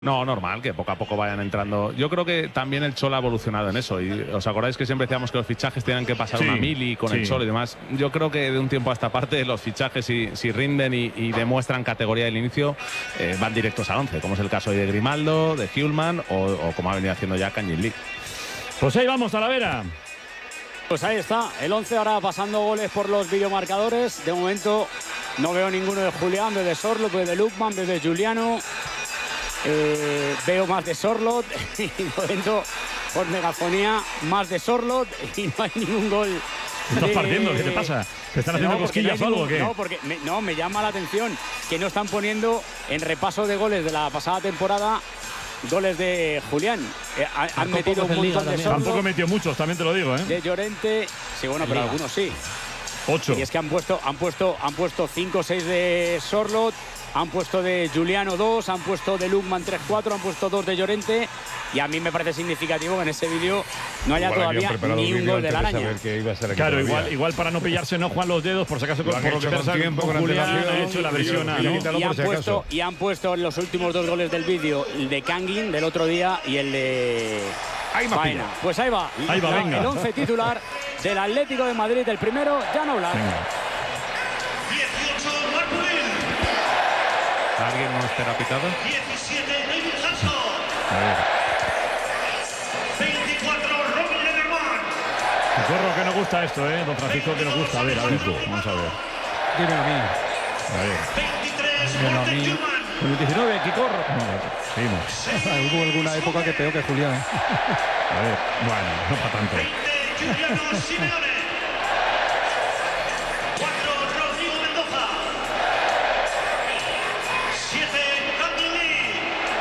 No, normal, que poco a poco vayan entrando. Yo creo que también el Cholo ha evolucionado en eso. Y os acordáis que siempre decíamos que los fichajes tenían que pasar una mili con el Cholo y demás. Yo creo que de un tiempo a esta parte los fichajes, si rinden y demuestran categoría del inicio, van directos al 11, como es el caso de Grimaldo, de Hjulmand o como ha venido haciendo ya Kangin Lee. Pues ahí vamos, Talavera. Pues ahí está, el 11 ahora pasando goles por los videomarcadores. De momento no veo ninguno de Julián, veo de Sorloth, veo de Lookman, veo de Giuliano. Veo más de Sorloth y de momento por megafonía más de Sorloth y no hay ningún gol. ¿Te estás partiendo? ¿Qué te pasa? ¿Te están haciendo cosquillas o algo o qué? No, porque me llama la atención que no están poniendo en repaso de goles de la pasada temporada goles de Julián. Han metido un montón de Sorloth. Tampoco metió muchos, también te lo digo, ¿eh? De Llorente, sí, bueno, pero algunos sí. 8. Y es que han puesto 5 o 6 de Sorloth. Han puesto de Giuliano 2, han puesto de Lookman 3-4, han puesto 2 de Llorente. Y a mí me parece significativo que en ese vídeo no haya todavía ni un gol de la araña. Claro, igual para no pillarse, no Juan los dedos, por si acaso, por lo que con tiempo, con Julián ha hecho la versión A, ¿no? Y han puesto los últimos 2 goles del vídeo, el de Kangin del otro día y el de Faena. Pues ahí va, venga. El 11 titular del Atlético de Madrid, el primero, Jan Oblak. ¿Alguien no espera pitado? 17, David Hanson. A ver. 24, Robin Lederman. Corro que nos gusta esto, don Francisco, que nos gusta. A ver, vamos a ver. Dímelo a mí. A ver. 23, Morten Hjulmand. Con el 19, aquí corro. Seguimos. Hubo alguna época que peor que Julián. A ver, bueno, no para tanto. 20, Giuliano Simeone. 4, Rodrigo Mendoza. 7, Kangin Lee.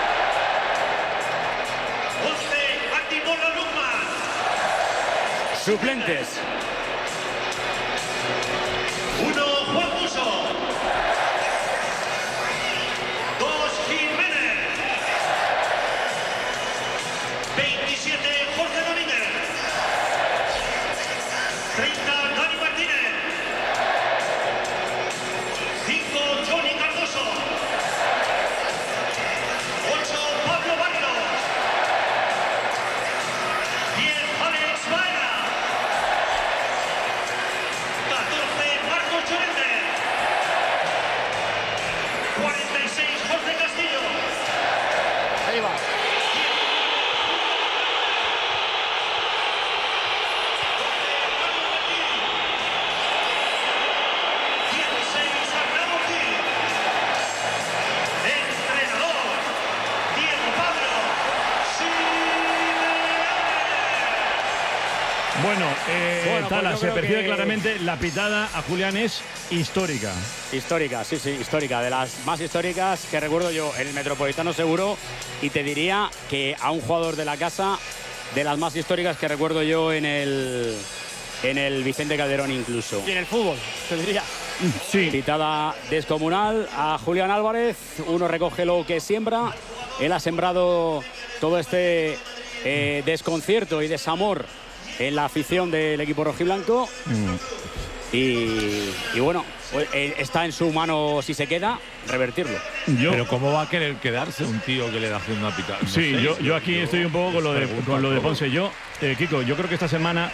11, Attila Lookman. Suplentes. 1, Juan Musso. 2, Jiménez. 27, Jorge Domínguez. 30, Dani Martínez. 5, Johnny Cardoso. 8, Pablo Barrios. 10, Alex Baena. 14, Marcos Llorente. 46, Jorge Castillo. Ahí va. 16, Arnaldo Gil. Entrenador, Diego Pablo Simeone. Bueno, Tala, pues se yo creo percibe que claramente la pitada a Julián es histórica. Histórica, sí, histórica. De las más históricas que recuerdo yo en el Metropolitano seguro. Y te diría que a un jugador de la casa, de las más históricas que recuerdo yo en el Vicente Calderón incluso. Y en el fútbol, te diría. Sí. Pitada descomunal a Julián Álvarez. Uno recoge lo que siembra. Él ha sembrado todo este desconcierto y desamor en la afición del equipo rojiblanco. Y bueno, pues, está en su mano, si se queda, revertirlo. Pero ¿cómo va a querer quedarse un tío que le da haciendo una pitada? No Sí, sé, yo aquí estoy un poco con lo de Ponce. Kiko, yo creo que esta semana...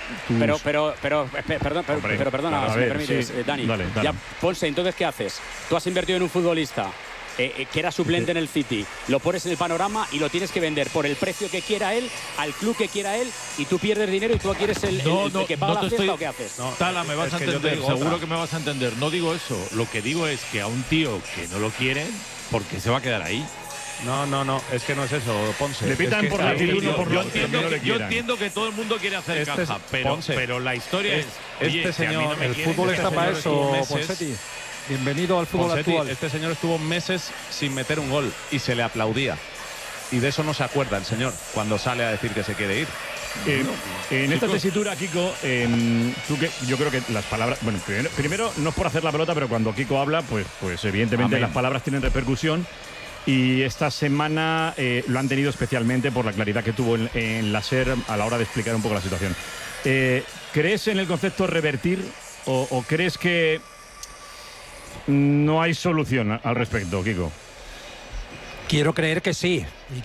Perdona, a si ver, me permites, sí. Dani. Dale. Ya, Ponce, entonces, ¿qué haces? Tú has invertido en un futbolista que era suplente en el City, lo pones en el panorama y lo tienes que vender por el precio que quiera él, al club que quiera él, y tú pierdes dinero y tú quieres el que paga la fiesta, ¿o qué haces? No, Tala, me vas a entender, seguro que me vas a entender. No digo eso, lo que digo es que a un tío que no lo quieren, ¿por qué se va a quedar ahí? No, es que no es eso, Ponce. Le pitan por la actitud, no por lo que no le Yo quieran. entiendo que todo el mundo quiere hacer caja, pero la historia es... Este señor, El fútbol está para eso, Ponseti. Bienvenido al fútbol Ponseti, actual. este señor estuvo meses sin meter un gol y se le aplaudía. Y de eso no se acuerda el señor cuando sale a decir que se quiere ir. En esta tesitura, Kiko, yo creo que las palabras... Bueno, primero, no es por hacer la pelota, pero cuando Kiko habla, pues evidentemente Amén. las palabras tienen repercusión. Y esta semana lo han tenido especialmente por la claridad que tuvo en la SER a la hora de explicar un poco la situación. ¿Crees en el concepto revertir o crees que no hay solución al respecto, Kiko? Quiero creer que sí.